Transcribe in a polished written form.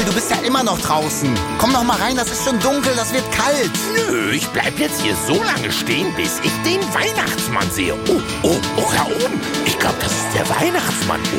Onkel, du bist ja immer noch draußen. Komm noch mal rein, das ist schon dunkel, das wird kalt. Nö, ich bleib jetzt hier so lange stehen, bis ich den Weihnachtsmann sehe. Oh, da oben. Ich glaube, das ist der Weihnachtsmann.